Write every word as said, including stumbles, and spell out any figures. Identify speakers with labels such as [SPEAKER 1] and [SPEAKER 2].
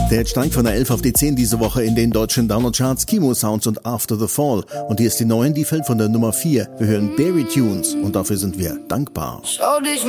[SPEAKER 1] Der Hit steigt von der elf auf die zehn diese Woche in den deutschen Download-Charts. Kimo Sounds und After the Fall. Und hier ist die neuen, die fällt von der Nummer vier. Wir hören Berry Tunes und dafür sind wir dankbar.
[SPEAKER 2] Schau dich